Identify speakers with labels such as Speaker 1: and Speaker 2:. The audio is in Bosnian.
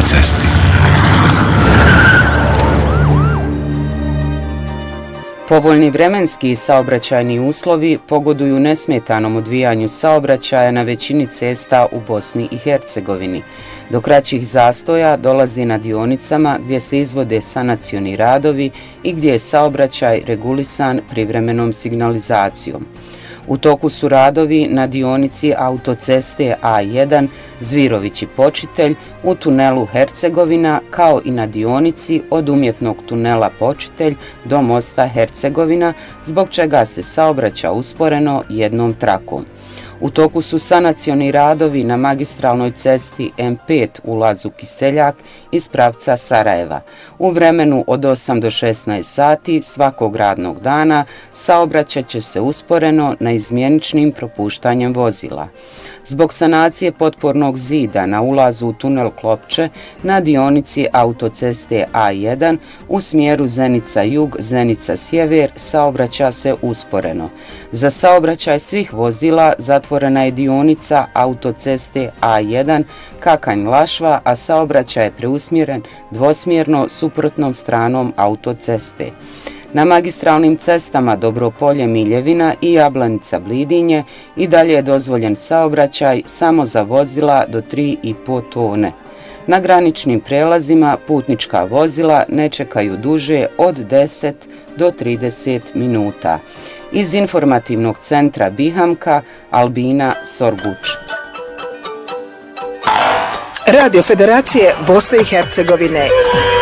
Speaker 1: cesti.
Speaker 2: Povoljni vremenski i saobraćajni uslovi pogoduju nesmetanom odvijanju saobraćaja na većini cesta u Bosni i Hercegovini. Do kraćih zastoja dolazi na dionicama gdje se izvode sanacioni radovi i gdje je saobraćaj regulisan privremenom signalizacijom. U toku su radovi na dionici autoceste A1 Zvirovići-Počitelj u tunelu Hercegovina, kao i na dionici od umjetnog tunela Počitelj do mosta Hercegovina, zbog čega se saobraća usporeno jednom trakom. U toku su sanacioni radovi na magistralnoj cesti M5 ulaz u Kiseljak iz pravca Sarajeva. U vremenu od 8 do 16 sati svakog radnog dana saobraćat će se usporeno na izmjeničnim propuštanjem vozila. Zbog sanacije potpornog zida na ulazu u tunel Klopče na dionici autoceste A1 u smjeru Zenica-Jug, Zenica-Sjever saobraća se usporeno. Za saobraćaj svih vozila zatvorena je dionica autoceste A1 Kakanj-Lašva, a saobraćaj je preusmjeren dvosmjerno suprotnom stranom autoceste. Na magistralnim cestama Dobropolje-Miljevina i Jablanica-Blidinje i dalje je dozvoljen saobraćaj samo za vozila do 3,5 tone. Na graničnim prelazima putnička vozila ne čekaju duže od 10 do 30 minuta. Iz informativnog centra Bihamka, Albina Sorguč.
Speaker 3: Radio Federacije Bosne i Hercegovine.